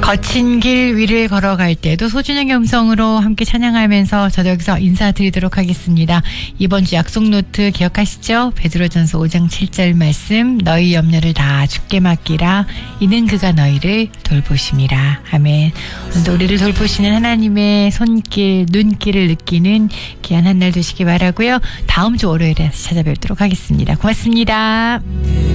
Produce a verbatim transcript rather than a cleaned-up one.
거친 길 위를 걸어갈 때도 소중의 음성으로 함께 찬양하면서 저도 여기서 인사드리도록 하겠습니다. 이번 주 약속 노트 기억하시죠? 베드로전서 오 장 칠 절 말씀, 너희 염려를 다 주께 맡기라. 이는 그가 너희를 돌보심이라. 아멘. 오늘도 우리를 돌보시는 하나님의 손길, 눈길을 느끼는 귀한 한 날 되시기 바라고요. 다음 주 월요일에 찾아뵙도록 하겠습니다. 고맙습니다.